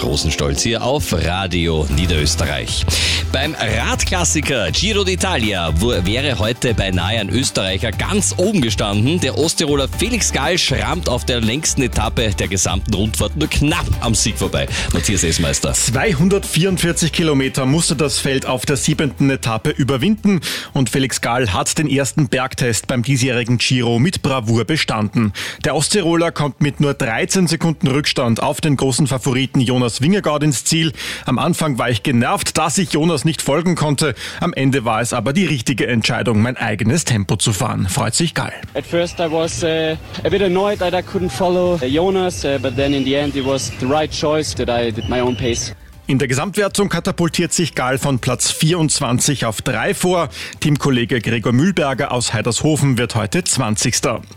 großen Stolz hier auf Radio Niederösterreich. Beim Radklassiker Giro d'Italia wäre heute beinahe ein Österreicher ganz oben gestanden. Der Osttiroler Felix Gall schrammt auf der längsten Etappe der gesamten Rundfahrt nur knapp am Sieg vorbei. Matthias Esmeister. 244 Kilometer musste das Feld auf der 7. Etappe überwinden und Felix Gall hat den ersten Bergtest beim diesjährigen Giro mit Bravour bestanden. Der Osttiroler kommt mit nur 13 Sekunden Rückstand auf den großen Favoriten Jonas Vingegaard ins Ziel. Am Anfang war ich genervt, dass ich Jonas nicht folgen konnte. Am Ende war es aber die richtige Entscheidung, mein eigenes Tempo zu fahren, freut sich Gall. At first I was a bit annoyed that I couldn't follow Jonas, but then in the end it was the right choice that I did my own pace. In der Gesamtwertung katapultiert sich Gall von Platz 24 auf 3 vor. Teamkollege Gregor Mühlberger aus Heidershofen wird heute 20.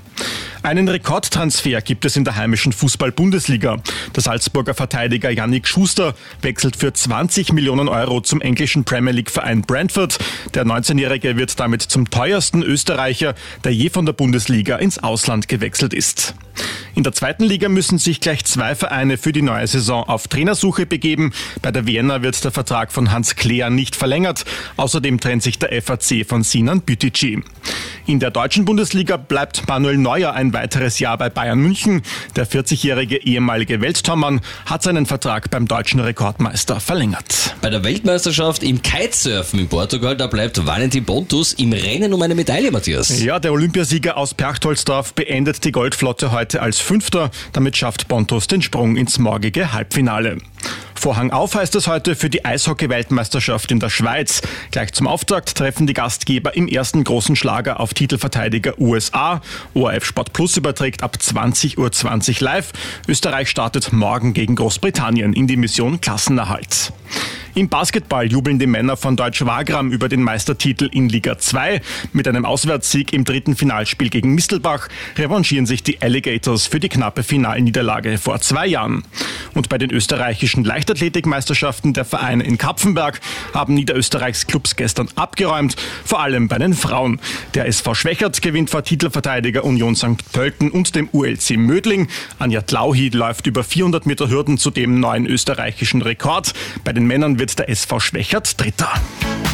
Einen Rekordtransfer gibt es in der heimischen Fußball-Bundesliga. Der Salzburger Verteidiger Yannick Schuster wechselt für 20 Millionen Euro zum englischen Premier League-Verein Brentford. Der 19-Jährige wird damit zum teuersten Österreicher, der je von der Bundesliga ins Ausland gewechselt ist. In der 2. Liga müssen sich gleich 2 Vereine für die neue Saison auf Trainersuche begeben. Bei der Vienna wird der Vertrag von Hans Kleer nicht verlängert. Außerdem trennt sich der FAC von Sinan Bütici. In der deutschen Bundesliga bleibt Manuel Neuer ein weiteres Jahr bei Bayern München. Der 40-jährige ehemalige Welttormann hat seinen Vertrag beim deutschen Rekordmeister verlängert. Bei der Weltmeisterschaft im Kitesurfen in Portugal, da bleibt Valentin Pontus im Rennen um eine Medaille, Matthias. Ja, der Olympiasieger aus Perchtoldsdorf beendet die Goldflotte heute als 5. Damit schafft Pontus den Sprung ins morgige Halbfinale. Vorhang auf heißt es heute für die Eishockey-Weltmeisterschaft in der Schweiz. Gleich zum Auftakt treffen die Gastgeber im ersten großen Schlager auf Titelverteidiger USA. ORF Sport Plus überträgt ab 20:20 Uhr live. Österreich startet morgen gegen Großbritannien in die Mission Klassenerhalt. Im Basketball jubeln die Männer von Deutsch Wagram über den Meistertitel in Liga 2. Mit einem Auswärtssieg im 3. Finalspiel gegen Mistelbach revanchieren sich die Alligators für die knappe Finalniederlage vor 2 Jahren. Und bei den österreichischen Leichtathletikmeisterschaften der Vereine in Kapfenberg haben Niederösterreichs Clubs gestern abgeräumt, vor allem bei den Frauen. Der SV Schwächert gewinnt vor Titelverteidiger Union St. Pölten und dem ULC Mödling. Anja Tlauhi läuft über 400 Meter Hürden zu dem neuen österreichischen Rekord. Bei den Männern wird der SV Schwächert Dritter.